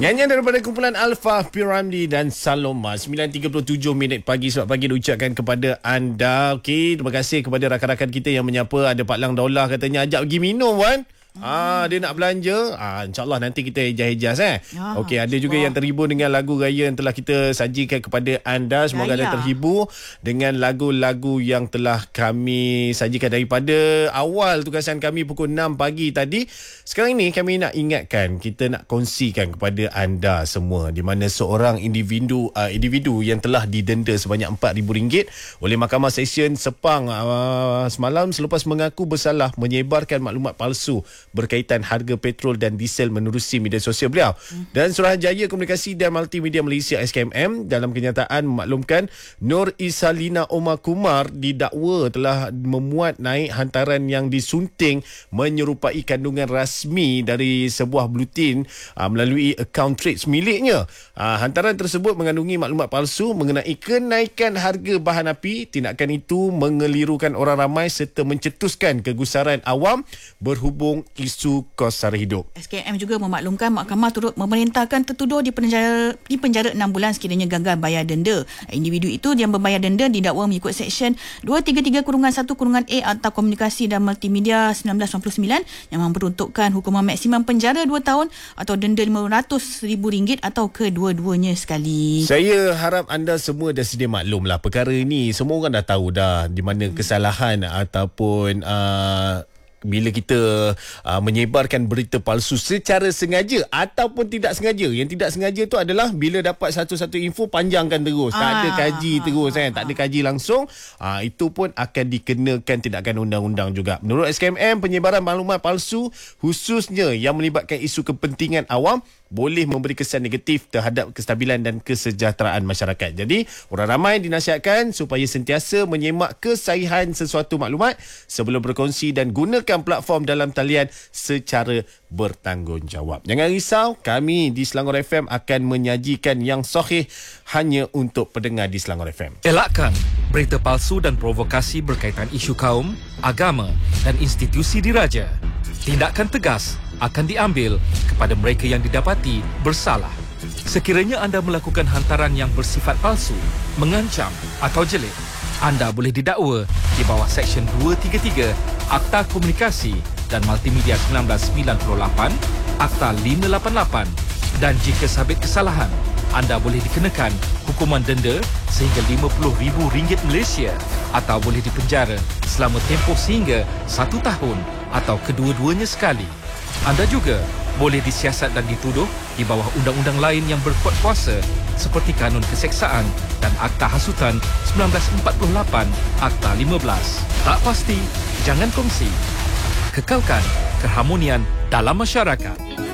Nyanyian daripada kumpulan Alfa, Piramdi dan Saloma. 9.37 pagi. Selamat pagi diucapkan kepada anda. Okey, terima kasih kepada rakan-rakan kita yang menyapa. Ada Pak Lang Daulah katanya ajak pergi minum kan. Dia nak belanja. InsyaAllah nanti kita hijaz-hijaz Okey, ada juga yang terhibur dengan lagu raya yang telah kita sajikan kepada anda. Semoga anda terhibur dengan lagu-lagu yang telah kami sajikan daripada awal tugasan kami pukul 6 pagi tadi. Sekarang ini kami nak ingatkan, kita nak kongsikan kepada anda semua di mana seorang individu yang telah didenda sebanyak RM4,000 oleh Mahkamah Session Sepang semalam selepas mengaku bersalah menyebarkan maklumat palsu berkaitan harga petrol dan diesel menerusi media sosial beliau. Dan Suruhanjaya Komunikasi dan Multimedia Malaysia SKMM dalam kenyataan memaklumkan Nur Isalina Omar Kumar didakwa telah memuat naik hantaran yang disunting menyerupai kandungan rasmi dari sebuah buletin melalui akaun Trades miliknya. Hantaran tersebut mengandungi maklumat palsu mengenai kenaikan harga bahan api. Tindakan itu mengelirukan orang ramai serta mencetuskan kegusaran awam berhubung isu kos sara hidup. SKM juga memaklumkan mahkamah turut memerintahkan tertuduh di penjara 6 bulan sekiranya gagal bayar denda. Individu itu yang membayar denda didakwa mengikut Seksyen 233-1-A Akta Komunikasi dan Multimedia 1999 yang memperuntukkan hukuman maksimum penjara 2 tahun atau denda RM500,000 atau kedua-duanya sekali. Saya harap anda semua dah sedia maklum lah perkara ini. Semua orang dah tahu dah di mana kesalahan ataupun bila kita menyebarkan berita palsu secara sengaja ataupun tidak sengaja. Yang tidak sengaja tu adalah bila dapat satu-satu info panjangkan terus, tak ada kaji terus tak ada kaji langsung. Itu pun akan dikenakan tindakan undang-undang juga. Menurut SKMM, penyebaran maklumat palsu khususnya yang melibatkan isu kepentingan awam boleh memberi kesan negatif terhadap kestabilan dan kesejahteraan masyarakat. Jadi, orang ramai dinasihatkan supaya sentiasa menyemak kesahihan sesuatu maklumat sebelum berkongsi dan gunakan platform dalam talian secara bertanggungjawab. Jangan risau, kami di Selangor FM akan menyajikan yang sahih hanya untuk pendengar di Selangor FM. Elakkan berita palsu dan provokasi berkaitan isu kaum, agama dan institusi diraja. Tindakan tegas akan diambil kepada mereka yang didapati bersalah. Sekiranya anda melakukan hantaran yang bersifat palsu, mengancam atau jelik, anda boleh didakwa di bawah Seksyen 233 Akta Komunikasi dan Multimedia 1998, Akta 588 dan jika sabit kesalahan, anda boleh dikenakan hukuman denda sehingga RM50,000 Malaysia atau boleh dipenjara selama tempoh sehingga 1 tahun atau kedua-duanya sekali. Anda juga boleh disiasat dan dituduh di bawah undang-undang lain yang berkuat kuasa seperti Kanun Keseksaan dan Akta Hasutan 1948, Akta 15. Tak pasti, jangan kongsi. Kekalkan keharmonian dalam masyarakat.